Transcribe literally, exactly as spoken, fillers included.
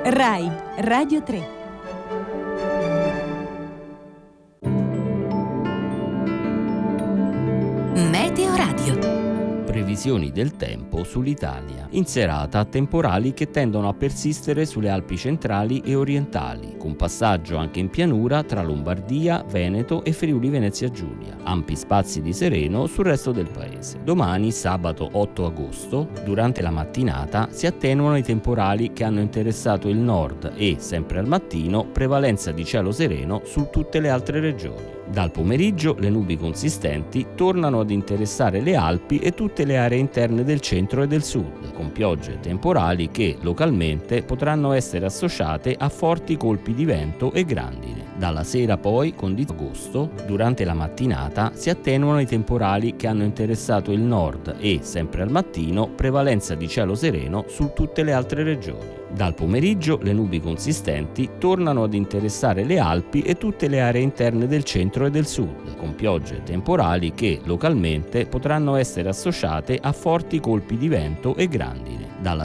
Rai Radio tre. Meteoradio. Previsioni del tempo sull'Italia. In serata temporali che tendono a persistere sulle Alpi centrali e orientali, con passaggio anche in pianura tra Lombardia, Veneto e Friuli Venezia Giulia. Ampi spazi di sereno sul resto del paese. Domani, sabato otto agosto, durante la mattinata si attenuano i temporali che hanno interessato il nord e, sempre al mattino, prevalenza di cielo sereno su tutte le altre regioni. Dal pomeriggio le nubi consistenti tornano ad interessare le Alpi e tutte le aree interne del centro e del sud, con piogge temporali che localmente potranno essere associate a forti colpi di vento e grandine. Dalla sera poi, con di agosto, durante la mattinata si attenuano i temporali che hanno interessato il nord e, sempre al mattino, prevalenza di cielo sereno su tutte le altre regioni. Dal pomeriggio le nubi consistenti tornano ad interessare le Alpi e tutte le aree interne del centro e del sud, con piogge temporali che localmente potranno essere associate a forti colpi di vento e grandine. Dalla